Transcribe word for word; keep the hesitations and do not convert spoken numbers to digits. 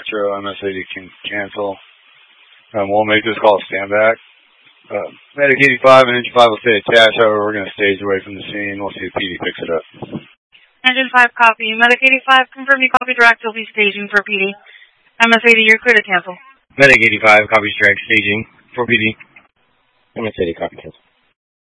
Metro, M S eighty can cancel. Um, we'll make this call stand back. Uh, Medic eighty-five and Engine five will stay attached, however, we're going to stage away from the scene. We'll see if P D picks it up. Engine five, copy. Medic eighty-five, confirm you copy direct. You'll be staging for P D. M S eighty, you're clear to cancel. Medic eighty-five, copies direct, staging for P D. M S eighty, copy cancel.